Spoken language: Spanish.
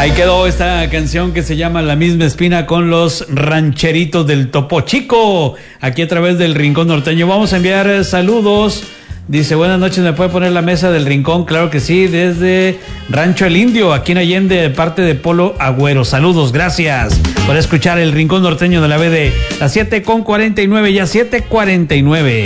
Ahí quedó esta canción que se llama La Misma Espina con los rancheritos del Topo Chico, aquí a través del Rincón Norteño. Vamos a enviar saludos. Dice, buenas noches, ¿me puede poner la mesa del Rincón? Claro que sí, desde Rancho El Indio, aquí en Allende, de parte de Polo Agüero. Saludos, gracias por escuchar el Rincón Norteño de la BD. Las 7:49, ya 7:49.